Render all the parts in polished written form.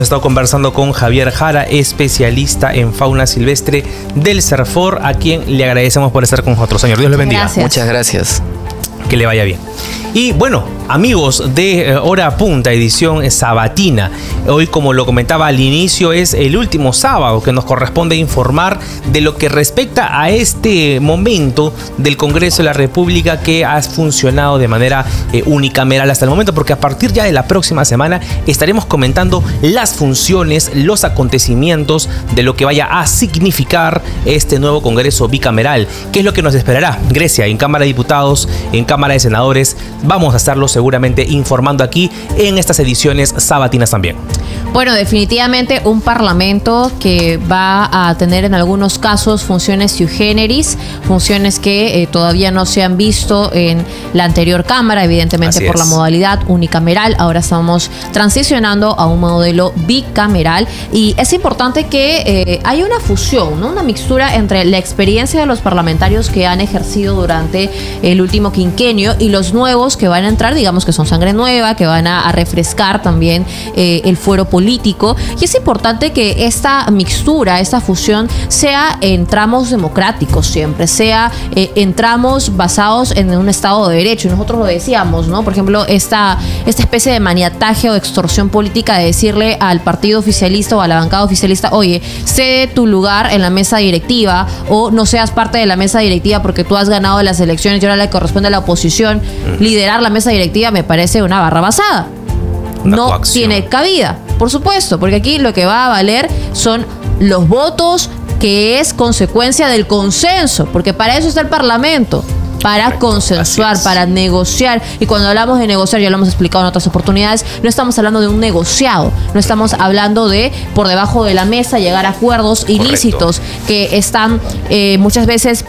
He estado conversando con Javier Jara, especialista en fauna silvestre del CERFOR, a quien le agradecemos por estar con nosotros. Señor, Dios le bendiga. Gracias. Muchas gracias. Que le vaya bien. Y bueno, amigos de Hora Punta, edición sabatina. Hoy, como lo comentaba al inicio, es el último sábado que nos corresponde informar de lo que respecta a este momento del Congreso de la República, que ha funcionado de manera unicameral hasta el momento, porque a partir ya de la próxima semana estaremos comentando las funciones, los acontecimientos de lo que vaya a significar este nuevo Congreso bicameral. ¿Qué es lo que nos esperará? Grecia, en Cámara de Diputados, en Cámara de Senadores. Vamos a estarlo seguramente informando aquí en estas ediciones sabatinas también. Bueno, definitivamente un parlamento que va a tener en algunos casos funciones sui generis, funciones que todavía no se han visto en la anterior Cámara, evidentemente por la modalidad unicameral. Ahora estamos transicionando a un modelo bicameral y es importante que haya una fusión, ¿no? Una mixtura entre la experiencia de los parlamentarios que han ejercido durante el último quinquenio y los nuevos que van a entrar, digamos que son sangre nueva, que van a refrescar también el fuero político. Y es importante que esta mixtura, esta fusión, sea en tramos democráticos siempre, sea en tramos basados en un Estado de Derecho. Y nosotros lo decíamos, ¿no? Por ejemplo, esta especie de maniataje o extorsión política de decirle al partido oficialista o a la bancada oficialista: oye, cede tu lugar en la mesa directiva o no seas parte de la mesa directiva porque tú has ganado las elecciones y ahora le corresponde a la oposición liderar la mesa directiva. Me parece una barra basada. No tiene cabida, por supuesto, porque aquí lo que va a valer son los votos, que es consecuencia del consenso, porque para eso está el Parlamento, para consensuar, para negociar. Y cuando hablamos de negociar, ya lo hemos explicado en otras oportunidades, no estamos hablando de un negociado, no estamos hablando de por debajo de la mesa llegar a acuerdos ilícitos que están muchas veces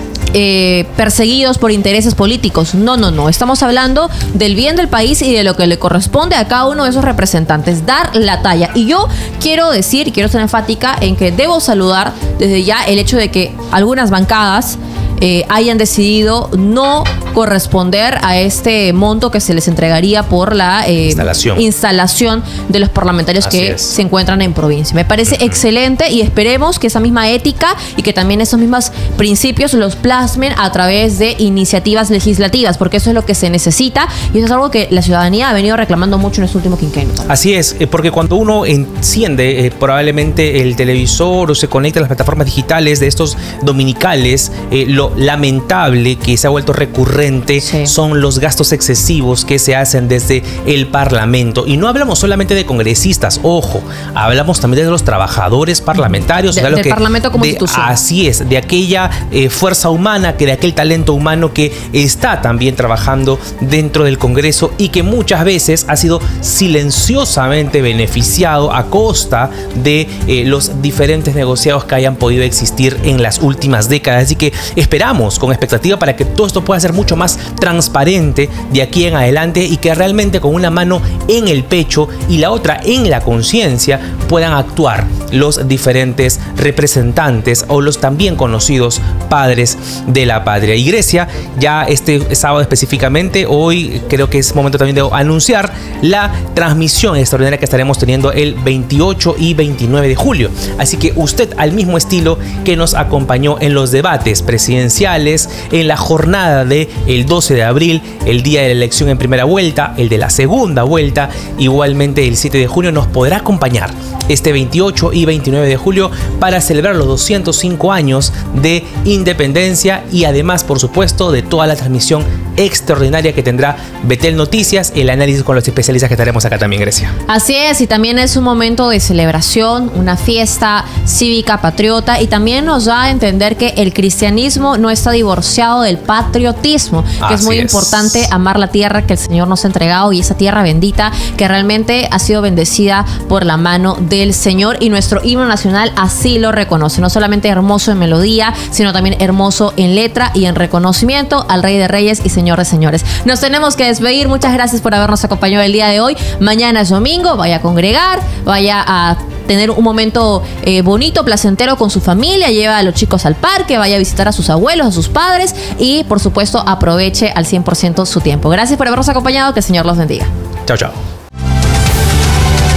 perseguidos por intereses políticos. No. Estamos hablando del bien del país y de lo que le corresponde a cada uno de esos representantes, dar la talla. Y yo quiero decir, quiero ser enfática en que debo saludar desde ya el hecho de que algunas bancadas hayan decidido no corresponder a este monto que se les entregaría por la instalación de los parlamentarios que se encuentran en provincia. Me parece excelente y esperemos que esa misma ética y que también esos mismos principios los plasmen a través de iniciativas legislativas, porque eso es lo que se necesita y eso es algo que la ciudadanía ha venido reclamando mucho en este último quinquenio. Así es, porque cuando uno enciende probablemente el televisor o se conecta a las plataformas digitales de estos dominicales, lo lamentable que se ha vuelto recurrente son los gastos excesivos que se hacen desde el Parlamento. Y no hablamos solamente de congresistas, ojo, hablamos también de los trabajadores parlamentarios. Del Parlamento como institución. Así es, de aquella fuerza humana, de aquel talento humano que está también trabajando dentro del Congreso y que muchas veces ha sido silenciosamente beneficiado a costa de los diferentes negociados que hayan podido existir en las últimas décadas. Así que esperamos con expectativa para que todo esto pueda ser mucho más transparente de aquí en adelante y que realmente con una mano en el pecho y la otra en la conciencia puedan actuar los diferentes representantes o los también conocidos padres de la patria. Y Grecia, ya este sábado específicamente, hoy creo que es momento también de anunciar la transmisión extraordinaria que estaremos teniendo el 28 y 29 de julio. Así que usted, al mismo estilo que nos acompañó en los debates presidenciales, en la jornada del 12 de abril, el día de la elección en primera vuelta, el de la segunda vuelta, igualmente el 7 de junio, nos podrá acompañar este 28 y 29 de julio para celebrar los 205 años de independencia y además, por supuesto, de toda la transmisión extraordinaria que tendrá Betel Noticias, el análisis con los especialistas que estaremos acá también, Grecia. Así es, y también es un momento de celebración, una fiesta cívica, patriota, y también nos da a entender que el cristianismo no está divorciado del patriotismo, que es muy importante amar la tierra que el Señor nos ha entregado y esa tierra bendita que realmente ha sido bendecida por la mano del Señor, y nuestro himno nacional así lo reconoce, no solamente hermoso en melodía, sino también hermoso en letra y en reconocimiento al Rey de Reyes y Señor de Señores. Nos tenemos que despedir, muchas gracias por habernos acompañado el día de hoy. Mañana es domingo, vaya a congregar, vaya a tener un momento bonito, placentero con su familia, lleva a los chicos al parque, vaya a visitar a sus abuelos, a sus padres y por supuesto aproveche al 100% su tiempo. Gracias por habernos acompañado, que el Señor los bendiga. Chao, chao.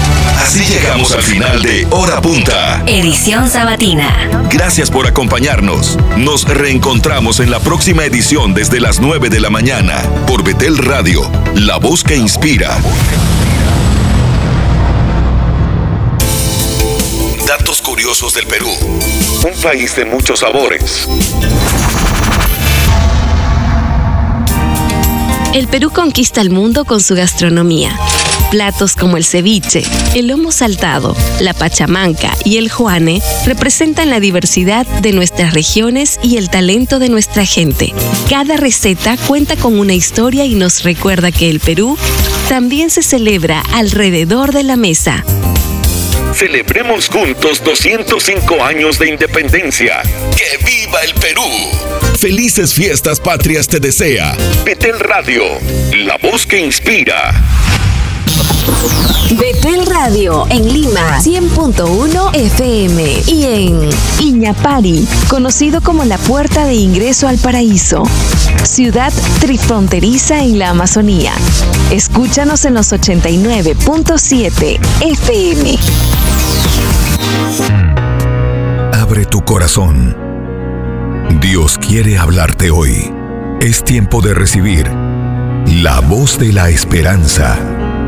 Así llegamos al final de Hora Punta, edición sabatina. Gracias por acompañarnos. Nos reencontramos en la próxima edición desde las 9 de la mañana por Betel Radio, la voz que inspira. Datos curiosos del Perú. Un país de muchos sabores. El Perú conquista el mundo con su gastronomía. Platos como el ceviche, el lomo saltado, la pachamanca y el juane representan la diversidad de nuestras regiones y el talento de nuestra gente. Cada receta cuenta con una historia y nos recuerda que el Perú también se celebra alrededor de la mesa. Celebremos juntos 205 años de independencia. ¡Que viva el Perú! Felices fiestas patrias te desea Betel Radio, la voz que inspira. Betel Radio en Lima 100.1 FM y en Iñapari, conocido como la puerta de ingreso al paraíso, ciudad trifronteriza en la Amazonía. Escúchanos en los 89.7 FM. Abre tu corazón. Dios quiere hablarte hoy. Es tiempo de recibir la voz de la esperanza.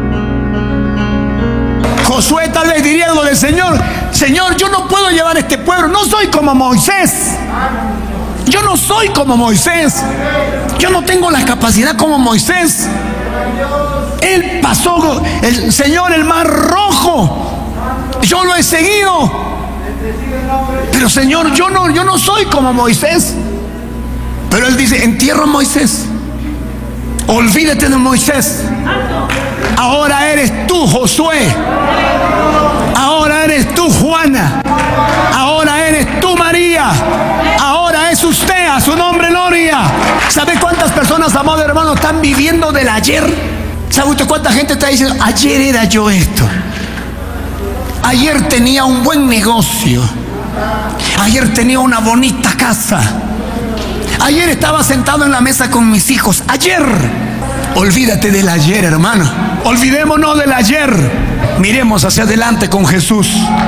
Josué tal vez diría algo del Señor: Señor, yo no puedo llevar este pueblo, no soy como Moisés. Yo no soy como Moisés. Yo no tengo la capacidad como Moisés. Él pasó, el Señor, el mar rojo. Yo lo he seguido. Pero Señor, yo no soy como Moisés. Pero Él dice: entierro a Moisés. Olvídate de Moisés. Ahora eres tú, Josué. Ahora eres tú, Juana. Ahora eres tú, María. Ahora es usted, a su nombre gloria. ¿Sabe cuántas personas, amados hermanos, están viviendo del ayer? ¿Sabe usted cuánta gente está diciendo: ayer era yo esto? Ayer tenía un buen negocio. Ayer tenía una bonita casa. Ayer estaba sentado en la mesa con mis hijos. Ayer. Olvídate del ayer, hermano. Olvidémonos del ayer. Miremos hacia adelante con Jesús.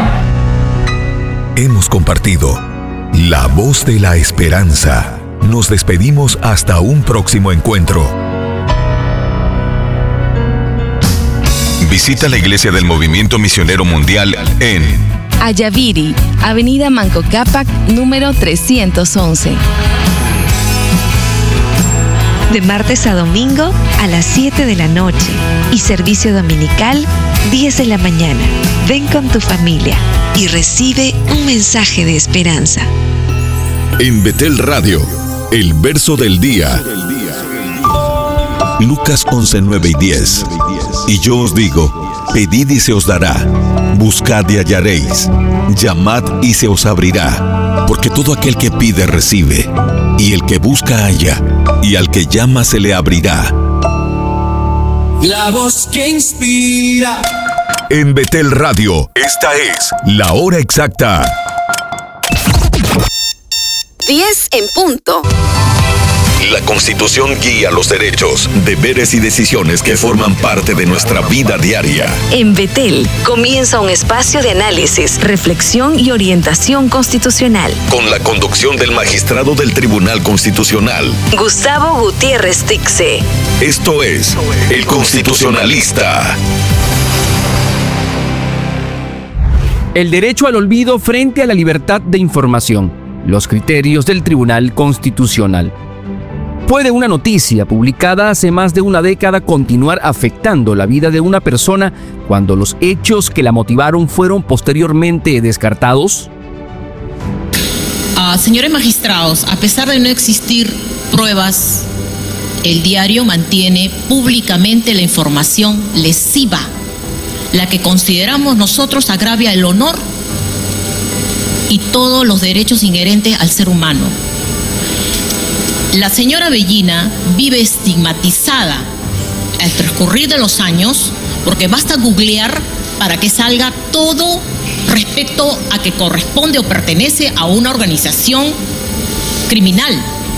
Hemos compartido la voz de la esperanza. Nos despedimos hasta un próximo encuentro. Visita la Iglesia del Movimiento Misionero Mundial en Ayaviri, Avenida Manco Cápac, número 311. De martes a domingo a las 7 de la noche y servicio dominical 10 de la mañana. Ven con tu familia y recibe un mensaje de esperanza. En Betel Radio, el verso del día. Lucas 11, 9 y 10. Y yo os digo: pedid y se os dará, buscad y hallaréis, llamad y se os abrirá, porque todo aquel que pide recibe, y el que busca halla, y al que llama se le abrirá. La voz que inspira. En Betel Radio, esta es la hora exacta. 10 en punto. La Constitución guía los derechos, deberes y decisiones que forman parte de nuestra vida diaria. En Betel comienza un espacio de análisis, reflexión y orientación constitucional. Con la conducción del magistrado del Tribunal Constitucional, Gustavo Gutiérrez Tixe. Esto es El Constitucionalista. El derecho al olvido frente a la libertad de información. Los criterios del Tribunal Constitucional. ¿Puede una noticia publicada hace más de una década continuar afectando la vida de una persona cuando los hechos que la motivaron fueron posteriormente descartados? Señores magistrados, a pesar de no existir pruebas, el diario mantiene públicamente la información lesiva, la que consideramos nosotros agravia el honor y todos los derechos inherentes al ser humano. La señora Bellina vive estigmatizada al transcurrir de los años, porque basta googlear para que salga todo respecto a que corresponde o pertenece a una organización criminal.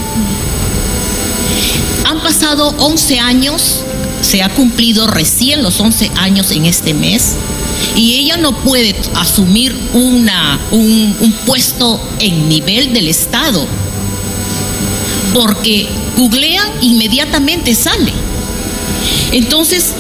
Han pasado 11 años, se ha cumplido recién los 11 años en este mes, Y ella no puede asumir un puesto en nivel del Estado, porque googlean, inmediatamente sale. Entonces,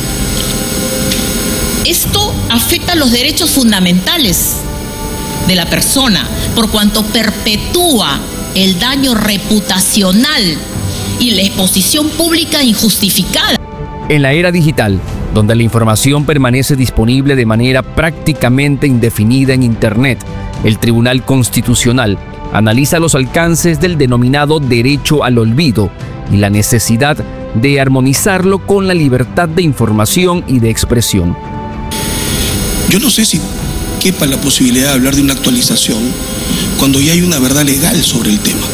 esto afecta los derechos fundamentales de la persona, por cuanto perpetúa el daño reputacional y la exposición pública injustificada. En la era digital, donde la información permanece disponible de manera prácticamente indefinida en Internet, el Tribunal Constitucional analiza los alcances del denominado derecho al olvido y la necesidad de armonizarlo con la libertad de información y de expresión. Yo no sé si quepa la posibilidad de hablar de una actualización cuando ya hay una verdad legal sobre el tema.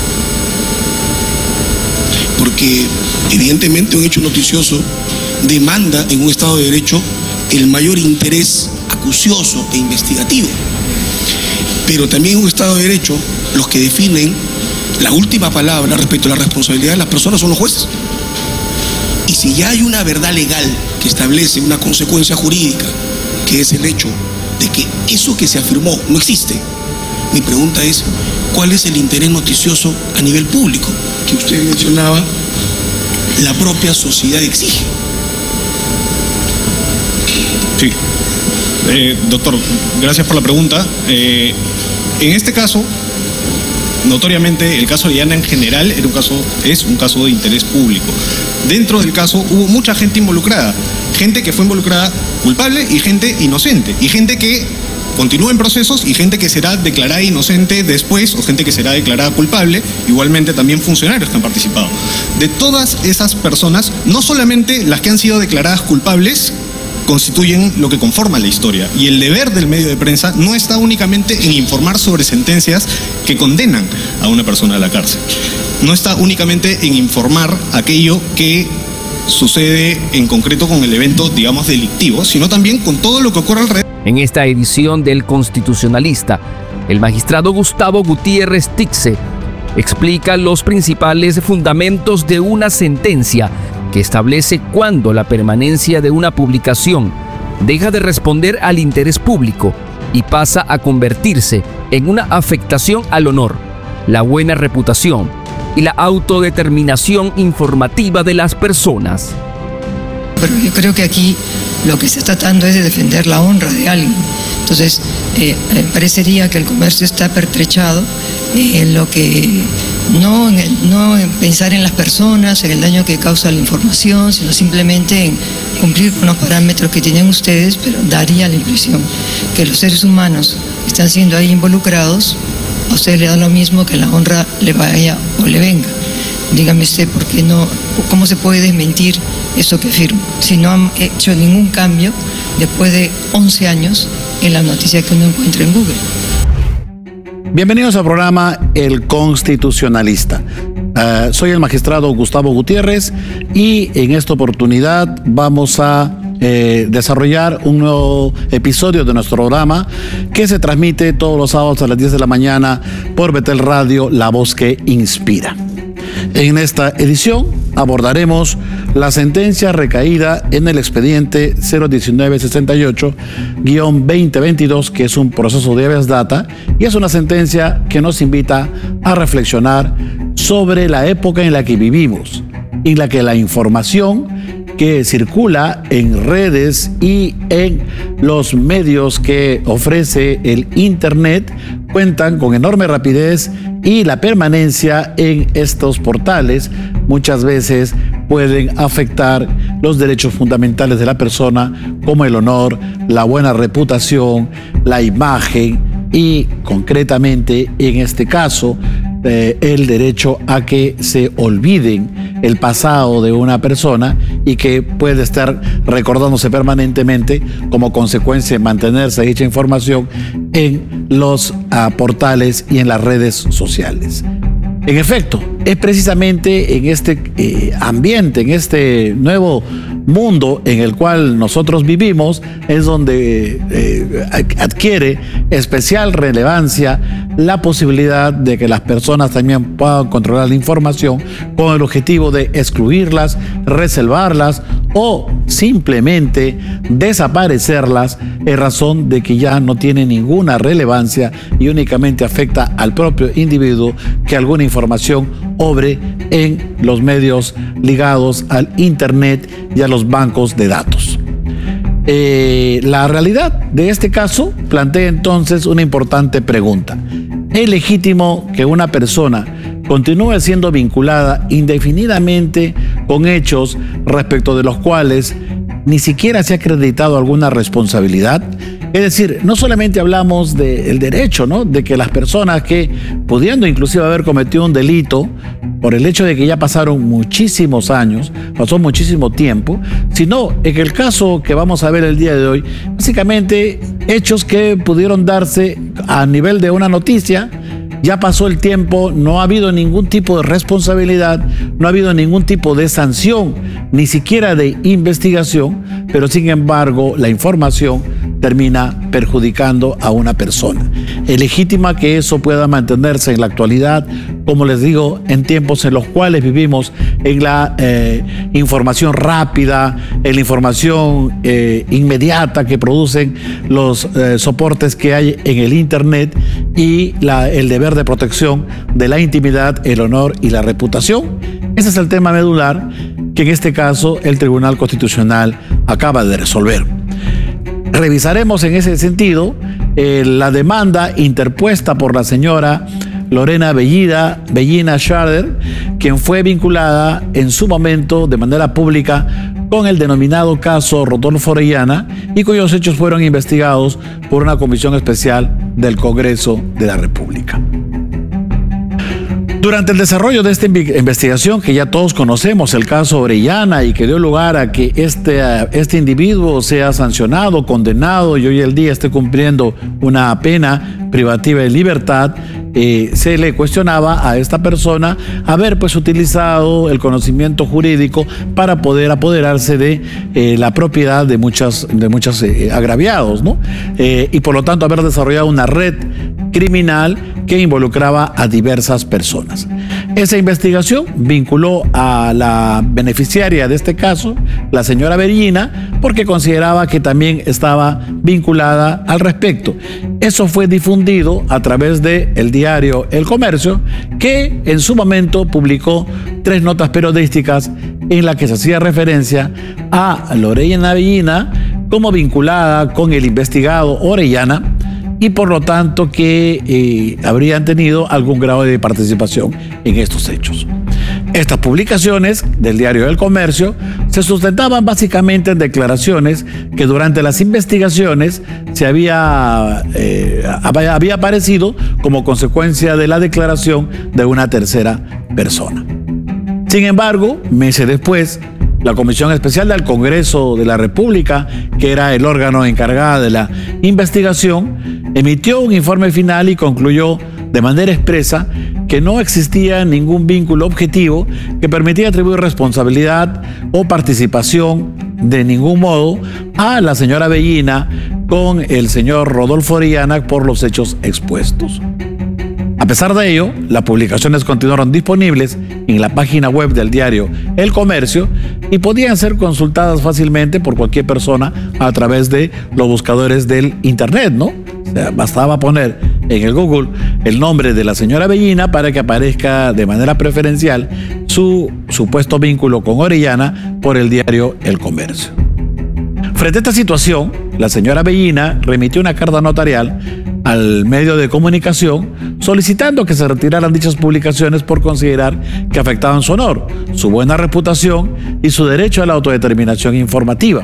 Porque evidentemente un hecho noticioso demanda en un Estado de Derecho el mayor interés acucioso e investigativo. Pero también en un Estado de Derecho, los que definen la última palabra respecto a la responsabilidad de las personas son los jueces. Y si ya hay una verdad legal que establece una consecuencia jurídica, que es el hecho de que eso que se afirmó no existe, mi pregunta es, ¿cuál es el interés noticioso a nivel público que usted mencionaba? La propia sociedad exige. Sí. Doctor, gracias por la pregunta. En este caso, notoriamente, el caso de Diana en general es un caso de interés público. Dentro del caso hubo mucha gente involucrada, gente que fue involucrada culpable y gente inocente, y gente que continúa en procesos y gente que será declarada inocente después o gente que será declarada culpable, igualmente también funcionarios que han participado. De todas esas personas, no solamente las que han sido declaradas culpables constituyen lo que conforma la historia, y el deber del medio de prensa no está únicamente en informar sobre sentencias que condenan a una persona a la cárcel, no está únicamente en informar aquello que sucede en concreto con el evento, digamos, delictivo, sino también con todo lo que ocurre alrededor. En esta edición del Constitucionalista, el magistrado Gustavo Gutiérrez Tixe explica los principales fundamentos de una sentencia que establece cuándo la permanencia de una publicación deja de responder al interés público y pasa a convertirse en una afectación al honor, la buena reputación y la autodeterminación informativa de las personas. Pero yo creo que aquí lo que se está tratando es de defender la honra de alguien. Entonces, parecería que el comercio está pertrechado en lo que no en pensar en las personas, en el daño que causa la información, sino simplemente en cumplir con los parámetros que tienen ustedes, pero daría la impresión que los seres humanos que están siendo ahí involucrados, a ustedes le da lo mismo que la honra le vaya o le venga. Dígame usted, ¿por qué no? ¿Cómo se puede desmentir eso que afirmo? Si no han hecho ningún cambio después de 11 años en la noticia que uno encuentra en Google. Bienvenidos al programa El Constitucionalista. Soy el magistrado Gustavo Gutiérrez y en esta oportunidad vamos a desarrollar un nuevo episodio de nuestro programa que se transmite todos los sábados a las 10 de la mañana por Betel Radio, La Voz que Inspira. En esta edición abordaremos la sentencia recaída en el expediente 01968-2022, que es un proceso de habeas data y es una sentencia que nos invita a reflexionar sobre la época en la que vivimos, en la que la información que circula en redes y en los medios que ofrece el Internet cuentan con enorme rapidez y la permanencia en estos portales muchas veces pueden afectar los derechos fundamentales de la persona, como el honor, la buena reputación, la imagen y concretamente en este caso el derecho a que se olviden el pasado de una persona y que puede estar recordándose permanentemente como consecuencia de mantenerse dicha información en los portales y en las redes sociales. En efecto, es precisamente en este ambiente, en este nuevo mundo en el cual nosotros vivimos, es donde adquiere especial relevancia la posibilidad de que las personas también puedan controlar la información con el objetivo de excluirlas, reservarlas o simplemente desaparecerlas en razón de que ya no tiene ninguna relevancia y únicamente afecta al propio individuo que alguna información obre en los medios ligados al Internet y a los bancos de datos. La realidad de este caso plantea entonces una importante pregunta. ¿Es legítimo que una persona continúe siendo vinculada indefinidamente con hechos respecto de los cuales ni siquiera se ha acreditado alguna responsabilidad? Es decir, no solamente hablamos del derecho, ¿no?, de que las personas que, pudiendo inclusive haber cometido un delito, por el hecho de que ya pasaron muchísimos años, pasó muchísimo tiempo, sino en el caso que vamos a ver el día de hoy, básicamente hechos que pudieron darse a nivel de una noticia. Ya pasó el tiempo, no ha habido ningún tipo de responsabilidad, no ha habido ningún tipo de sanción, ni siquiera de investigación, pero sin embargo la información termina perjudicando a una persona. Es legítima que eso pueda mantenerse en la actualidad, como les digo, en tiempos en los cuales vivimos en la información rápida, en la información inmediata que producen los soportes que hay en el Internet y el deber de protección de la intimidad, el honor y la reputación. Ese es el tema medular que en este caso el Tribunal Constitucional acaba de resolver. Revisaremos en ese sentido la demanda interpuesta por la señora Lorena Bellina Schrader, quien fue vinculada en su momento de manera pública con el denominado caso Rodolfo Orellana y cuyos hechos fueron investigados por una comisión especial del Congreso de la República. Durante el desarrollo de esta investigación, que ya todos conocemos, el caso Orellana, y que dio lugar a que este individuo sea sancionado, condenado y hoy el día esté cumpliendo una pena privativa de libertad, se le cuestionaba a esta persona haber utilizado el conocimiento jurídico para poder apoderarse de la propiedad de muchos agraviados, ¿no? Y por lo tanto haber desarrollado una red criminal que involucraba a diversas personas. Esa investigación vinculó a la beneficiaria de este caso, la señora Bellina, porque consideraba que también estaba vinculada al respecto. Eso fue difundido a través del diario El Comercio, que en su momento publicó 3 notas periodísticas en las que se hacía referencia a Lorena Bellina como vinculada con el investigado Orellana, y por lo tanto que habrían tenido algún grado de participación en estos hechos. Estas publicaciones del diario El Comercio se sustentaban básicamente en declaraciones que durante las investigaciones se había aparecido como consecuencia de la declaración de una tercera persona. Sin embargo, meses después, la Comisión Especial del Congreso de la República, que era el órgano encargado de la investigación, emitió un informe final y concluyó de manera expresa que no existía ningún vínculo objetivo que permitía atribuir responsabilidad o participación de ningún modo a la señora Bellina con el señor Rodolfo Orellana por los hechos expuestos. A pesar de ello, las publicaciones continuaron disponibles en la página web del diario El Comercio y podían ser consultadas fácilmente por cualquier persona a través de los buscadores del Internet, ¿no? O sea, bastaba poner en el Google el nombre de la señora Bellina para que aparezca de manera preferencial su supuesto vínculo con Orellana por el diario El Comercio. Frente a esta situación, la señora Bellina remitió una carta notarial al medio de comunicación solicitando que se retiraran dichas publicaciones por considerar que afectaban su honor, su buena reputación y su derecho a la autodeterminación informativa.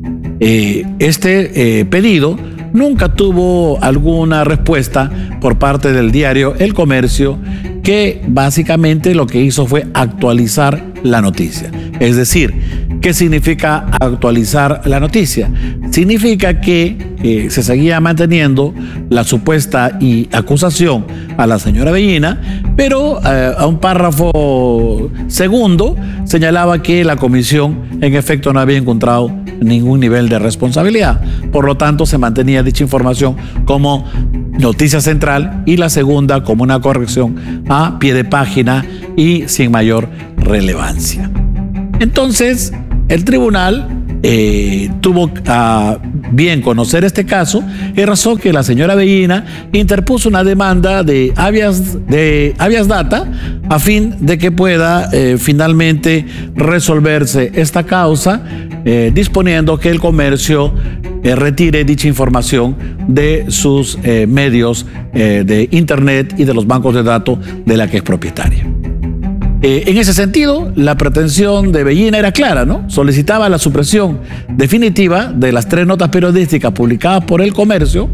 Este pedido nunca tuvo alguna respuesta por parte del diario El Comercio, que básicamente lo que hizo fue actualizar la noticia. Es decir, ¿qué significa actualizar la noticia? Significa que se seguía manteniendo la supuesta acusación a la señora Bellina, pero a un párrafo segundo señalaba que la comisión en efecto no había encontrado ningún nivel de responsabilidad. Por lo tanto, se mantenía dicha información como noticia central y la segunda como una corrección a pie de página y sin mayor relevancia. Entonces, El tribunal tuvo a bien conocer este caso, y razón que la señora Bellina interpuso una demanda de habeas data a fin de que pueda finalmente resolverse esta causa, disponiendo que el comercio retire dicha información de sus medios de internet y de los bancos de datos de la que es propietaria. En ese sentido, la pretensión de Bellina era clara, ¿no? Solicitaba la supresión definitiva de las 3 notas periodísticas publicadas por El Comercio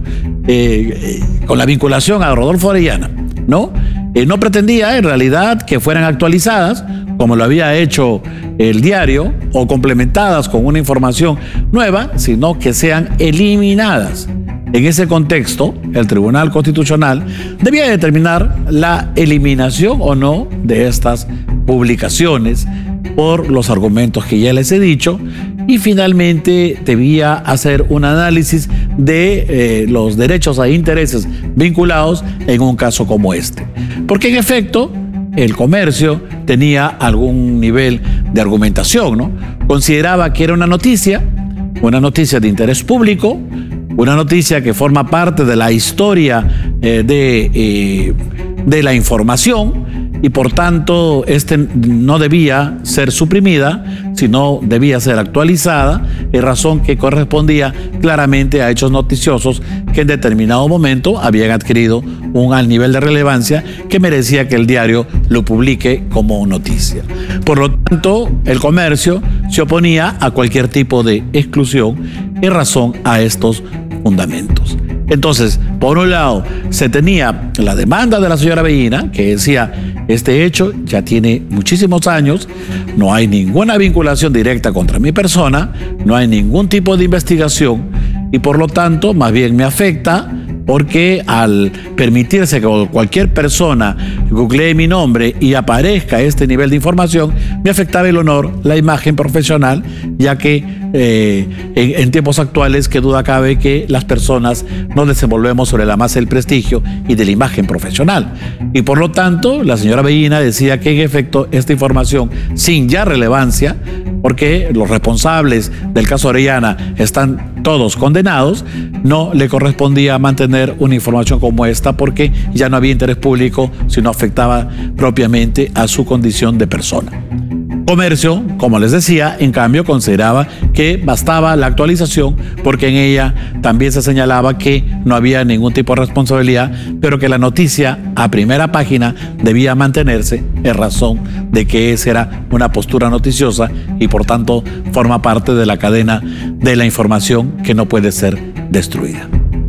con la vinculación a Rodolfo Orellana, ¿no? No pretendía en realidad que fueran actualizadas, como lo había hecho el diario, o complementadas con una información nueva, sino que sean eliminadas. En ese contexto, el Tribunal Constitucional debía determinar la eliminación o no de estas publicaciones por los argumentos que ya les he dicho, y finalmente debía hacer un análisis de los derechos e intereses vinculados en un caso como este. Porque en efecto, El Comercio tenía algún nivel de argumentación, ¿no? Consideraba que era una noticia de interés público, una noticia que forma parte de la historia de la información, y por tanto no debía ser suprimida, sino debía ser actualizada, en razón que correspondía claramente a hechos noticiosos que en determinado momento habían adquirido un nivel de relevancia que merecía que el diario lo publique como noticia. Por lo tanto, El Comercio se oponía a cualquier tipo de exclusión en razón a estos fundamentos. Entonces, por un lado, se tenía la demanda de la señora Bellina, que decía: este hecho ya tiene muchísimos años, no hay ninguna vinculación directa contra mi persona, no hay ningún tipo de investigación, y por lo tanto, más bien me afecta, porque al permitirse que cualquier persona googlee mi nombre y aparezca este nivel de información, me afectaba el honor, la imagen profesional, ya que en tiempos actuales, qué duda cabe que las personas nos desenvolvemos sobre la base del prestigio y de la imagen profesional. Y por lo tanto, la señora Bellina decía que en efecto esta información, sin ya relevancia, porque los responsables del caso Orellana están todos condenados, no le correspondía mantener una información como esta, porque ya no había interés público, sino afectaba propiamente a su condición de persona. Comercio, como les decía, en cambio consideraba que bastaba la actualización, porque en ella también se señalaba que no había ningún tipo de responsabilidad, pero que la noticia a primera página debía mantenerse en razón de que esa era una postura noticiosa y por tanto forma parte de la cadena de la información que no puede ser destruida.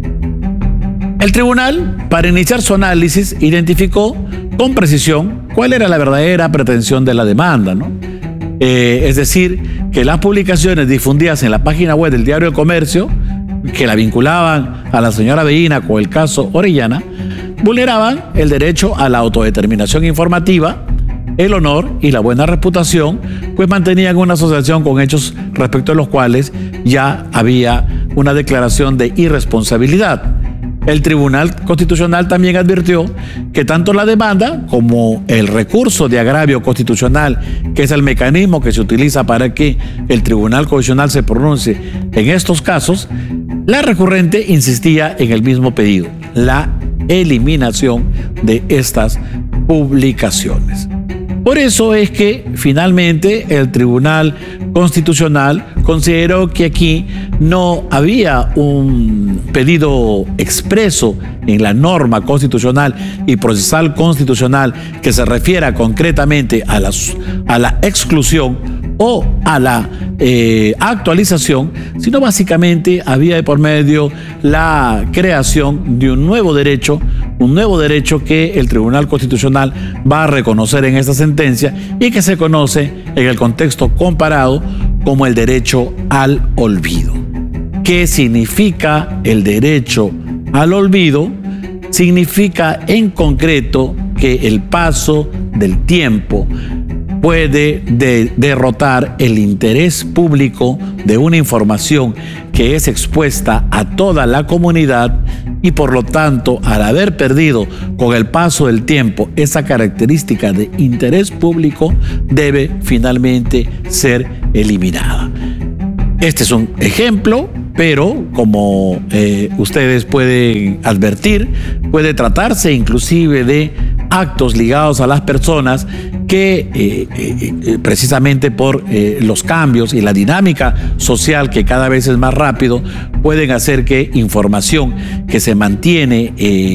El tribunal, para iniciar su análisis, identificó con precisión cuál era la verdadera pretensión de la demanda, ¿no? Es decir, que las publicaciones difundidas en la página web del diario El Comercio, que la vinculaban a la señora Bellina con el caso Orellana, vulneraban el derecho a la autodeterminación informativa, el honor y la buena reputación, pues mantenían una asociación con hechos respecto a los cuales ya había una declaración de irresponsabilidad. El Tribunal Constitucional también advirtió que tanto la demanda como el recurso de agravio constitucional, que es el mecanismo que se utiliza para que el Tribunal Constitucional se pronuncie en estos casos, la recurrente insistía en el mismo pedido: la eliminación de estas publicaciones. Por eso es que finalmente el Tribunal Constitucional consideró que aquí no había un pedido expreso en la norma constitucional y procesal constitucional que se refiera concretamente a la exclusión o a la actualización, sino básicamente había de por medio la creación de un nuevo derecho que el Tribunal Constitucional va a reconocer en esta sentencia y que se conoce en el contexto comparado como el derecho al olvido. ¿Qué significa el derecho al olvido? Significa en concreto que el paso del tiempo puede derrotar el interés público de una información que es expuesta a toda la comunidad, y por lo tanto, al haber perdido con el paso del tiempo esa característica de interés público, debe finalmente ser eliminada. Este es un ejemplo, pero como ustedes pueden advertir, puede tratarse inclusive de actos ligados a las personas que precisamente por los cambios y la dinámica social que cada vez es más rápido, pueden hacer que información que se mantiene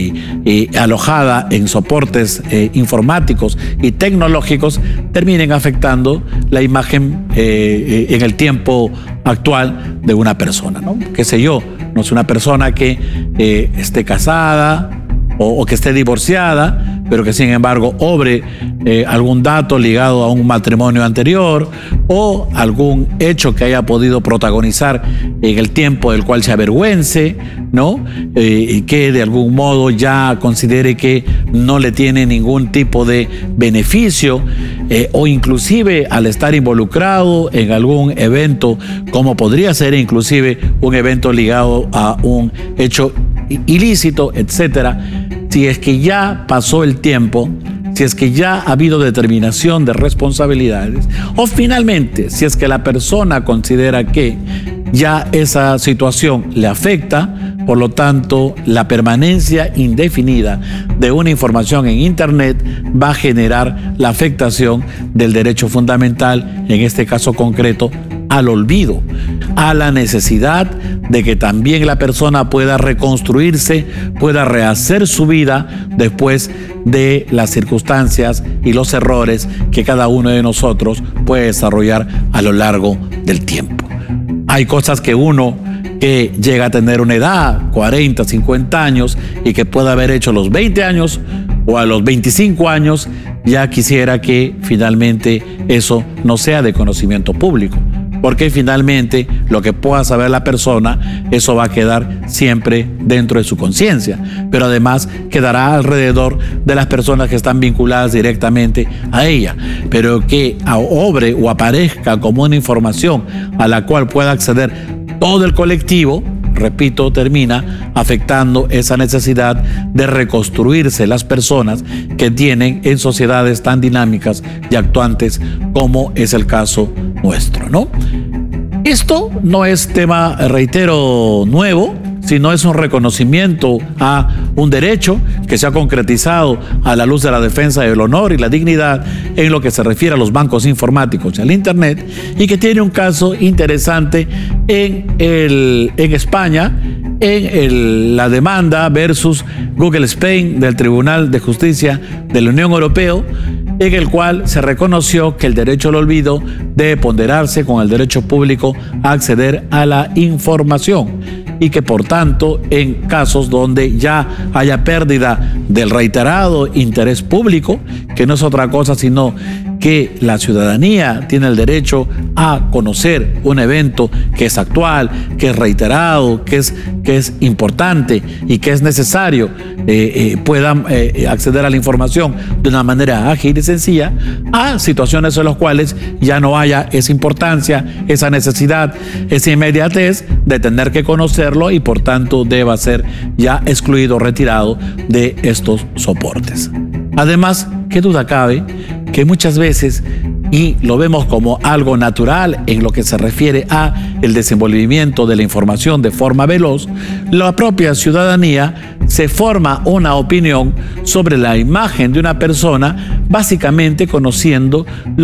alojada en soportes informáticos y tecnológicos terminen afectando la imagen en el tiempo actual de una persona, ¿no? Qué sé yo, no es una persona que esté casada o que esté divorciada, pero que sin embargo obre algún dato ligado a un matrimonio anterior o algún hecho que haya podido protagonizar en el tiempo del cual se avergüence, ¿no? Y que de algún modo ya considere que no le tiene ningún tipo de beneficio, o inclusive al estar involucrado en algún evento, como podría ser inclusive un evento ligado a un hecho ilícito, etcétera. Si es que ya pasó el tiempo, si es que ya ha habido determinación de responsabilidades, o finalmente, si es que la persona considera que ya esa situación le afecta, por lo tanto, la permanencia indefinida de una información en Internet va a generar la afectación del derecho fundamental, en este caso concreto, al olvido, a la necesidad de que también la persona pueda reconstruirse, pueda rehacer su vida después de las circunstancias y los errores que cada uno de nosotros puede desarrollar a lo largo del tiempo. Hay cosas que uno que llega a tener una edad, 40, 50 años, y que pueda haber hecho a los 20 años o a los 25 años, ya quisiera que finalmente eso no sea de conocimiento público. Porque finalmente lo que pueda saber la persona, eso va a quedar siempre dentro de su conciencia, pero además quedará alrededor de las personas que están vinculadas directamente a ella, pero que obre o aparezca como una información a la cual pueda acceder todo el colectivo, repito, termina afectando esa necesidad de reconstruirse las personas que tienen en sociedades tan dinámicas y actuantes como es el caso nuestro, ¿no? Esto no es tema, reitero, nuevo, sino es un reconocimiento a un derecho que se ha concretizado a la luz de la defensa del honor y la dignidad en lo que se refiere a los bancos informáticos y al Internet, y que tiene un caso interesante en España, en la demanda versus Google Spain del Tribunal de Justicia de la Unión Europea, en el cual se reconoció que el derecho al olvido debe ponderarse con el derecho público a acceder a la información, y que por tanto en casos donde ya haya pérdida del reiterado interés público, que no es otra cosa sino que la ciudadanía tiene el derecho a conocer un evento que es actual, que es reiterado, que es importante y que es necesario, puedan acceder a la información de una manera ágil y sencilla, a situaciones en las cuales ya no haya esa importancia, esa necesidad, esa inmediatez de tener que conocerlo, y por tanto deba ser ya excluido, retirado de estos soportes. Además, qué duda cabe que muchas veces, y lo vemos como algo natural en lo que se refiere a el desenvolvimiento de la información de forma veloz, la propia ciudadanía se forma una opinión sobre la imagen de una persona básicamente conociendo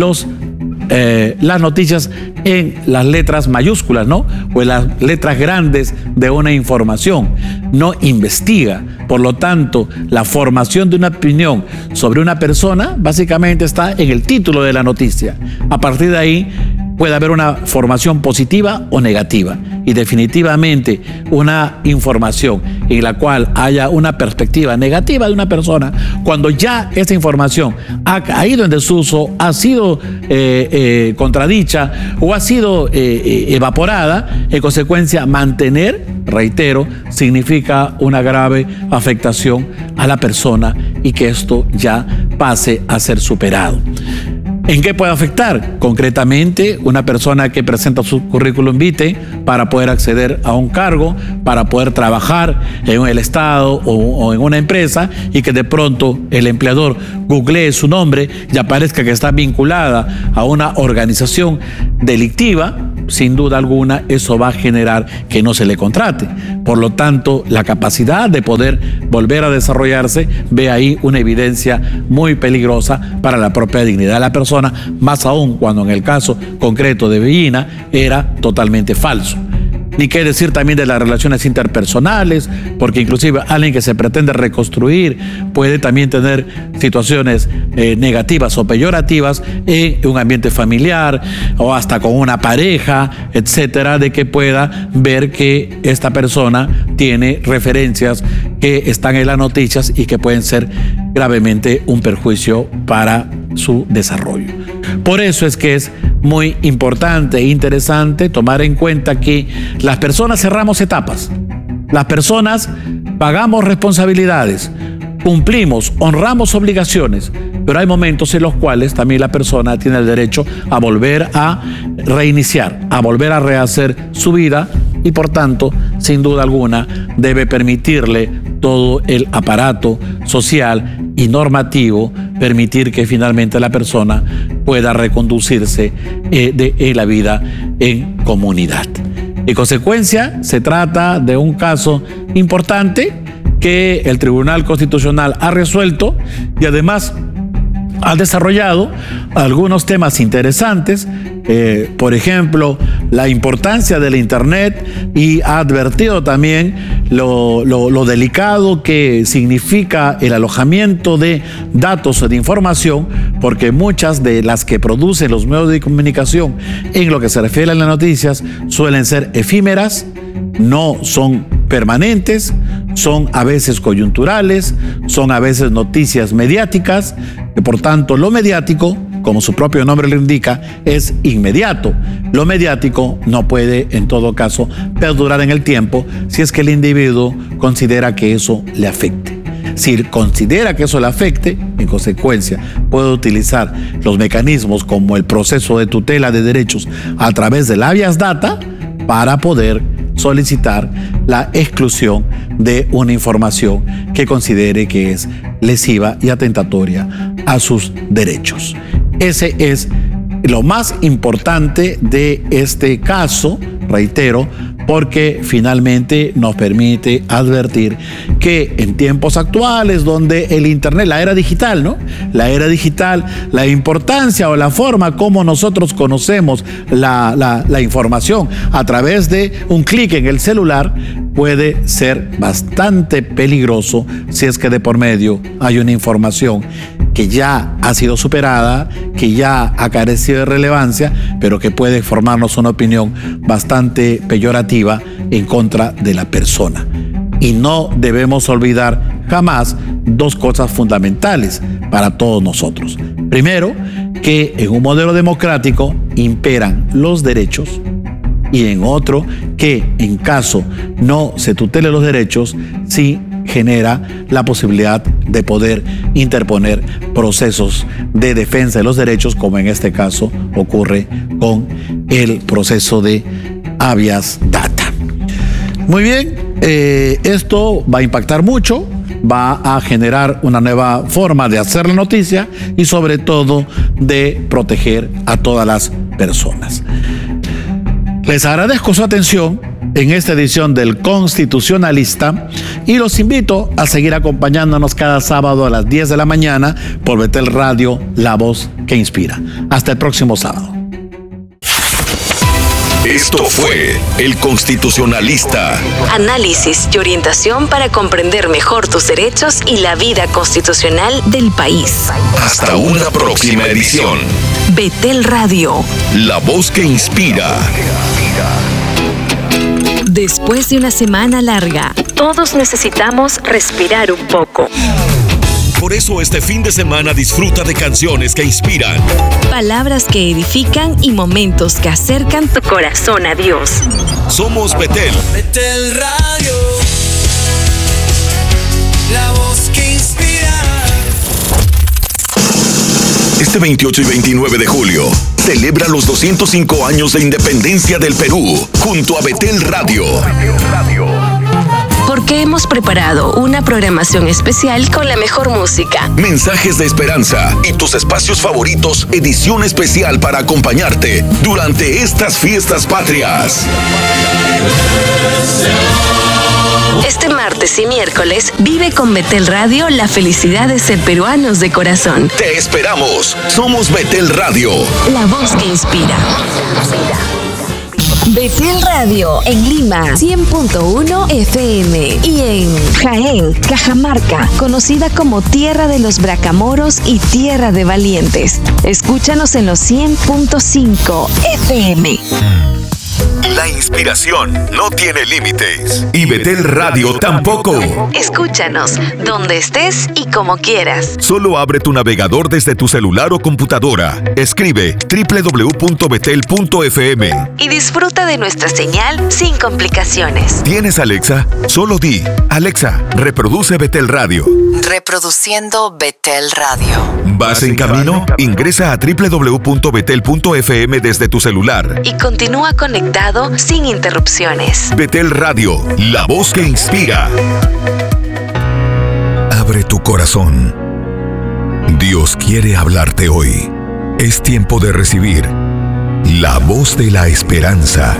las noticias en las letras mayúsculas, ¿no? O en las letras grandes de una información. No investiga. Por lo tanto, la formación de una opinión sobre una persona básicamente está en el título de la noticia. A partir de ahí puede haber una formación positiva o negativa, y definitivamente una información en la cual haya una perspectiva negativa de una persona, cuando ya esa información ha caído en desuso, ha sido contradicha o ha sido evaporada, en consecuencia mantener, reitero, significa una grave afectación a la persona y que esto ya pase a ser superado. ¿En qué puede afectar? Concretamente, una persona que presenta su currículum vitae para poder acceder a un cargo, para poder trabajar en el Estado o en una empresa, y que de pronto el empleador googlee su nombre y aparezca que está vinculada a una organización delictiva. Sin duda alguna, eso va a generar que no se le contrate. Por lo tanto, la capacidad de poder volver a desarrollarse ve ahí una evidencia muy peligrosa para la propia dignidad de la persona, más aún cuando en el caso concreto de Bellina era totalmente falso. Ni qué decir también de las relaciones interpersonales, porque inclusive alguien que se pretende reconstruir puede también tener situaciones negativas o peyorativas en un ambiente familiar o hasta con una pareja, etcétera, de que pueda ver que esta persona tiene referencias que están en las noticias y que pueden ser gravemente un perjuicio para su desarrollo. Por eso es que es muy importante e interesante tomar en cuenta que las personas cerramos etapas, las personas pagamos responsabilidades, cumplimos, honramos obligaciones, pero hay momentos en los cuales también la persona tiene el derecho a volver a reiniciar, a volver a rehacer su vida, y por tanto, sin duda alguna, debe permitirle todo el aparato social y normativo, permitir que finalmente la persona pueda reconducirse en la vida en comunidad. En consecuencia, se trata de un caso importante que el Tribunal Constitucional ha resuelto y además ha desarrollado algunos temas interesantes, por ejemplo, la importancia del Internet, y ha advertido también lo delicado que significa el alojamiento de datos o de información, porque muchas de las que producen los medios de comunicación en lo que se refiere a las noticias suelen ser efímeras, no son permanentes, son a veces coyunturales, son a veces noticias mediáticas, que por tanto lo mediático, como su propio nombre lo indica, es inmediato. Lo mediático no puede, en todo caso, perdurar en el tiempo si es que el individuo considera que eso le afecte. Si considera que eso le afecte, en consecuencia, puede utilizar los mecanismos como el proceso de tutela de derechos a través del habeas data para poder solicitar la exclusión de una información que considere que es lesiva y atentatoria a sus derechos. Ese es lo más importante de este caso, reitero, porque finalmente nos permite advertir que en tiempos actuales donde el Internet, la era digital, ¿no? La era digital, la importancia o la forma como nosotros conocemos la información a través de un clic en el celular puede ser bastante peligroso si es que de por medio hay una información que ya ha sido superada, que ya ha carecido de relevancia, pero que puede formarnos una opinión bastante peyorativa en contra de la persona. Y no debemos olvidar jamás dos cosas fundamentales para todos nosotros. Primero, que en un modelo democrático imperan los derechos, y en otro, que en caso no se tutele los derechos, sí genera la posibilidad de poder interponer procesos de defensa de los derechos, como en este caso ocurre con el proceso de habeas data. Muy bien, esto va a impactar mucho, va a generar una nueva forma de hacer la noticia y sobre todo de proteger a todas las personas. Les agradezco su atención en esta edición del Constitucionalista y los invito a seguir acompañándonos cada sábado a las 10 de la mañana por Betel Radio, la voz que inspira. Hasta el próximo sábado. Esto fue El Constitucionalista. Análisis y orientación para comprender mejor tus derechos y la vida constitucional del país. Hasta una próxima edición. Betel Radio, la voz que inspira. Después de una semana larga, todos necesitamos respirar un poco. Por eso este fin de semana disfruta de canciones que inspiran, palabras que edifican y momentos que acercan tu corazón a Dios. Somos Betel. Betel Radio, la voz que inspira. Este 28 y 29 de julio, celebra los 205 años de independencia del Perú, junto a Betel Radio. Porque hemos preparado una programación especial con la mejor música, Mensajes de esperanza y tus espacios favoritos, edición especial para acompañarte durante estas fiestas patrias. Este martes y miércoles vive con Betel Radio la felicidad de ser peruanos de corazón. Te esperamos. Somos Betel Radio. La voz que inspira. Betel Radio en Lima 100.1 FM y en Jaén, Cajamarca, conocida como Tierra de los Bracamoros y Tierra de Valientes. Escúchanos en los 100.5 FM. La inspiración no tiene límites y Betel Radio tampoco. Escúchanos donde estés y como quieras. Solo abre tu navegador desde tu celular o computadora. Escribe www.betel.fm Y disfruta de nuestra señal sin complicaciones. ¿Tienes Alexa? Solo di, Alexa, reproduce Betel Radio. Reproduciendo Betel Radio. ¿Vas en camino? Ingresa a www.betel.fm desde tu celular. Y continúa conectado sin interrupciones. Betel Radio, la voz que inspira. Abre tu corazón. Dios quiere hablarte hoy. Es tiempo de recibir la voz de la esperanza.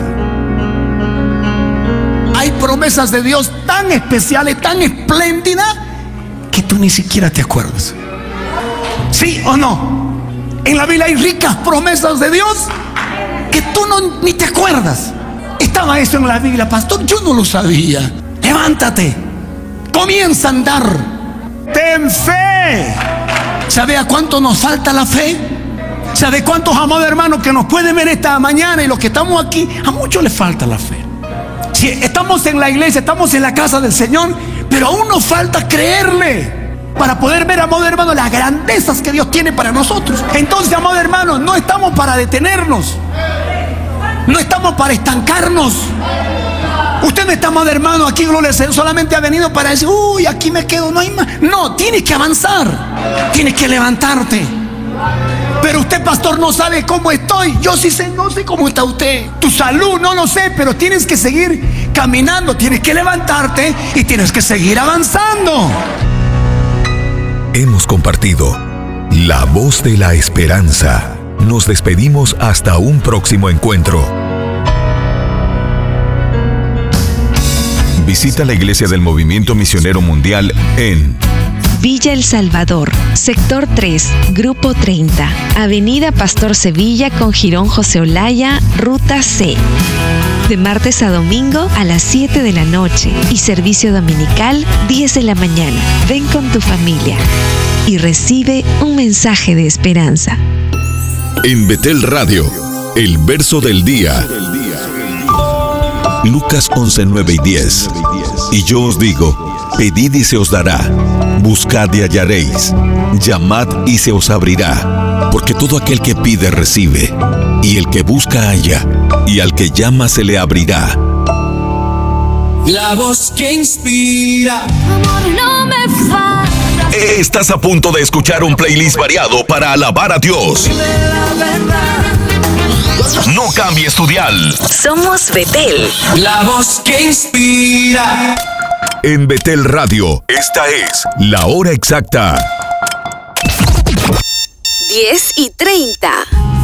Hay promesas de Dios tan especiales, tan espléndidas, que tú ni siquiera te acuerdas. ¿Sí o no? En la Biblia hay ricas promesas de Dios que tú ni te acuerdas. Estaba eso en la Biblia, pastor, yo no lo sabía. Levántate, comienza a andar, ten fe. ¿Sabe a cuánto nos falta la fe? ¿Sabe cuántos amados hermanos que nos pueden ver esta mañana y los que estamos aquí, a muchos les falta la fe? Si estamos en la iglesia, estamos en la casa del Señor, pero aún nos falta creerle para poder ver, amado hermano, las grandezas que Dios tiene para nosotros. Entonces, amado hermano, no estamos para detenernos, no estamos para estancarnos. Usted no está, amado hermano, aquí, gloria al Señor, solamente ha venido para decir, uy, aquí me quedo, no hay más. No, tienes que avanzar, tienes que levantarte. Pero usted, pastor, no sabe cómo estoy. Yo sí sé, no sé cómo está usted. Tu salud, no lo sé, pero tienes que seguir caminando, tienes que levantarte y tienes que seguir avanzando. Hemos compartido la voz de la esperanza. Nos despedimos hasta un próximo encuentro. Visita la Iglesia del Movimiento Misionero Mundial en Villa El Salvador, Sector 3, Grupo 30, Avenida Pastor Sevilla con Jirón José Olaya, Ruta C. De martes a domingo a las 7 de la noche y servicio dominical 10 de la mañana. Ven con tu familia y recibe un mensaje de esperanza. En Betel Radio, el verso del día. Lucas 11:9 y 10. Y yo os digo, pedid y se os dará, buscad y hallaréis, llamad y se os abrirá, porque todo aquel que pide recibe, y el que busca halla, y al que llama se le abrirá. La voz que inspira. Amor, no me falta. Estás a punto de escuchar un playlist variado para alabar a Dios. No cambies tu dial. Somos Betel. La voz que inspira. En Betel Radio, esta es la hora exacta. 10:30.